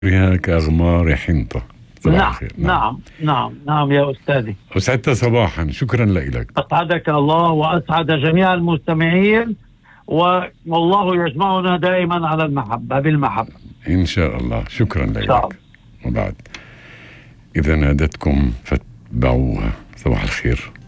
بها كأغمار حنطة. صباح نعم الخير. نعم نعم نعم يا أستاذي. أسعدت صباحا، شكرا لك. أسعدك الله وأسعد جميع المستمعين، والله يجمعنا دائما على المحبة بالمحبة إن شاء الله. شكرا إن شاء لك. وبعد إذا نادتكم فاتبعوها. صباح الخير.